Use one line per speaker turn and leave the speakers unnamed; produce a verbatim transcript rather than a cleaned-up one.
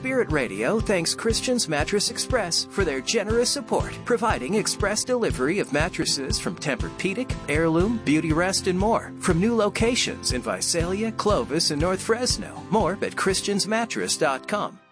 Spirit Radio thanks Christian's Mattress Express for their generous support, providing express delivery of mattresses from Tempur-Pedic, Heirloom, Beauty Rest, and more from new locations in Visalia, Clovis, and North Fresno. More at Christians Mattress dot com.